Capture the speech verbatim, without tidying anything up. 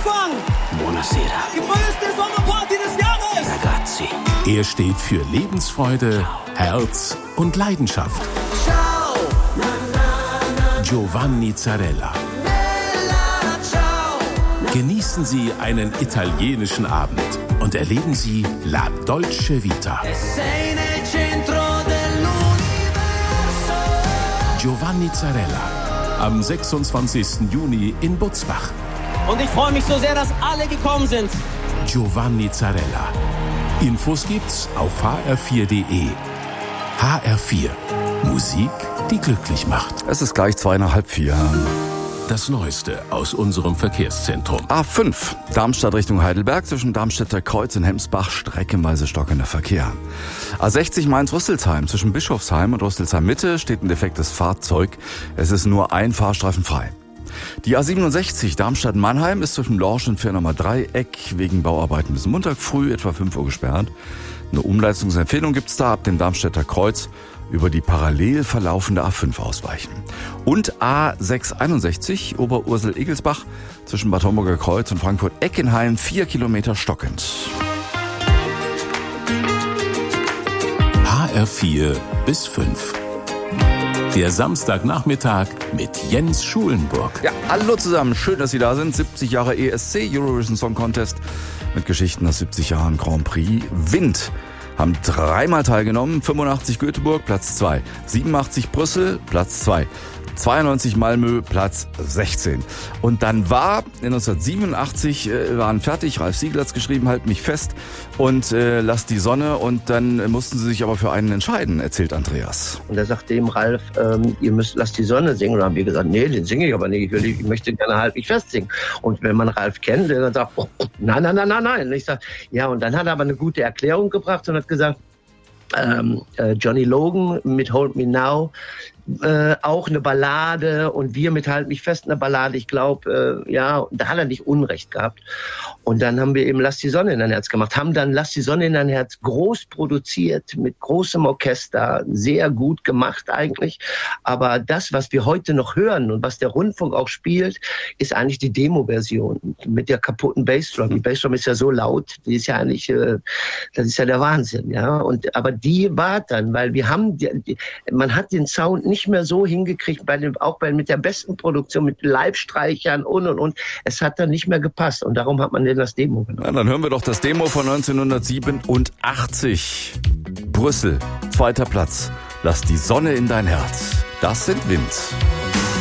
Anfang. Buonasera. Die größte Sommerparty des Jahres. Ragazzi. Er steht für Lebensfreude, Herz und Leidenschaft. Ciao. Giovanni Zarella. Bella, ciao. Genießen Sie einen italienischen Abend und erleben Sie La Dolce Vita. Sei nel centro dell'universo. Giovanni Zarella. Am sechsundzwanzigsten Juni in Butzbach. Und ich freue mich so sehr, dass alle gekommen sind. Giovanni Zarella. Infos gibt's auf h r vier punkt d e. H R vier. Musik, die glücklich macht. Es ist gleich zweieinhalb vier. Das Neueste aus unserem Verkehrszentrum. A fünf, Darmstadt Richtung Heidelberg, zwischen Darmstädter Kreuz und Hemsbach streckenweise stockender Verkehr. A sechzig Mainz-Rüsselsheim, zwischen Bischofsheim und Rüsselsheim Mitte steht ein defektes Fahrzeug. Es ist nur ein Fahrstreifen frei. Die A siebenundsechzig Darmstadt-Mannheim ist zwischen Lorsch und Fährnummer Dreieck wegen Bauarbeiten bis Montag früh etwa fünf Uhr gesperrt. Eine Umleitungsempfehlung gibt's da ab dem Darmstädter Kreuz über die parallel verlaufende A fünf ausweichen. Und A sechshunderteinundsechzig Oberursel-Egelsbach zwischen Bad Homburger Kreuz und Frankfurt-Eckenheim vier Kilometer stockend. H R vier bis fünf. Der Samstagnachmittag mit Jens Schulenburg. Ja, hallo zusammen. Schön, dass Sie da sind. siebzig Jahre E S C, Eurovision Song Contest mit Geschichten aus siebzig Jahren Grand Prix. Wind haben dreimal teilgenommen. fünfundachtzig Göteborg, Platz zwei. siebenundachtzig Brüssel, Platz zwei. zweiundneunzig Malmö, Platz sechzehn. Und dann war neunzehnhundertsiebenundachtzig, äh, waren fertig, Ralf Siegel hat's geschrieben, halt mich fest und äh, lass die Sonne. Und dann mussten sie sich aber für einen entscheiden, erzählt Andreas. Und da sagte ihm Ralf, ähm, ihr müsst Lass die Sonne singen. Und dann haben wir gesagt, nee, den singe ich aber nicht, ich, will, ich möchte gerne Halt mich fest singen. Und wenn man Ralf kennt, der dann sagt, oh, nein, nein, nein, nein, nein. Und ich sag, ja, und dann hat er aber eine gute Erklärung gebracht und hat gesagt, ähm, äh, Johnny Logan mit Hold Me Now, Äh, auch eine Ballade und wir mit Halt mich fest eine Ballade. Ich glaube, äh, ja, da hat er nicht Unrecht gehabt. Und dann haben wir eben Lass die Sonne in dein Herz gemacht, haben dann Lass die Sonne in dein Herz groß produziert, mit großem Orchester, sehr gut gemacht eigentlich. Aber das, was wir heute noch hören und was der Rundfunk auch spielt, ist eigentlich die Demo-Version mit der kaputten Bassdrum. Die Bassdrum ist ja so laut, die ist ja eigentlich, äh, das ist ja der Wahnsinn, ja. Und aber die war dann, weil wir haben, die, die, man hat den Sound nicht mehr so hingekriegt, bei dem, auch bei, mit der besten Produktion, mit Live-Streichern und und und. Es hat dann nicht mehr gepasst und darum hat man denn das Demo genommen. Ja, dann hören wir doch das Demo von neunzehnhundertsiebenundachtzig. Brüssel, zweiter Platz. Lass die Sonne in dein Herz. Das sind Wind.